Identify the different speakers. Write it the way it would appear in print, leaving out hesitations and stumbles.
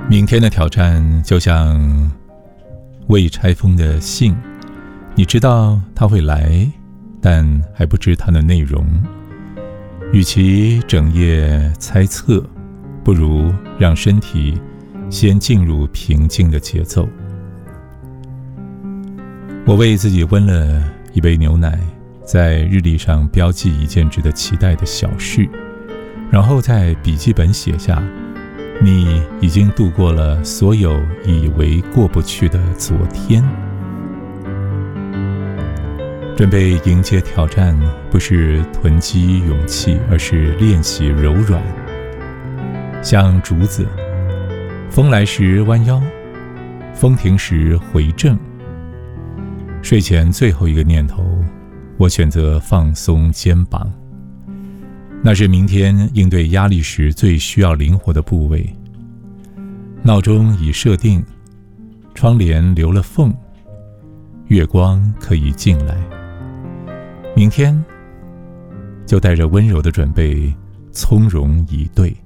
Speaker 1: 明天的挑战就像未拆封的信，你知道它会来，但还不知它的内容。与其整夜猜测，不如让身体先进入平静的节奏。我为自己温了一杯牛奶，在日历上标记一件值得期待的小事，然后在笔记本写下你已经度过了所有以为过不去的昨天。准备迎接挑战，不是囤积勇气，而是练习柔软。像竹子，风来时弯腰，风停时回正。睡前最后一个念头，我选择放松肩膀，那是明天应对压力时最需要灵活的部位。闹钟已设定，窗帘留了缝，月光可以进来。明天就带着温柔的准备，从容以对。